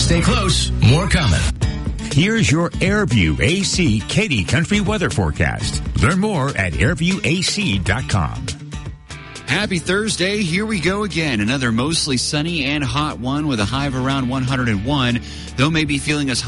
Stay close. More coming. Here's your Airview AC Katy Country weather forecast. Learn more at airviewac.com. Happy Thursday. Here we go again. Another mostly sunny and hot one with a high of around 101. Though maybe feeling as